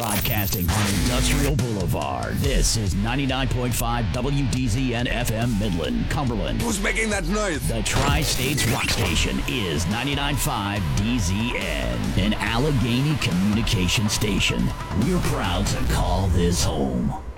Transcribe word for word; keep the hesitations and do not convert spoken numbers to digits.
Broadcasting on Industrial Boulevard. This is ninety-nine point five W D Z N F M Midland, Cumberland. Who's making that noise? The Tri-States Rock Station is ninety-nine point five D Z N, an Allegheny communication station. We're proud to call this home.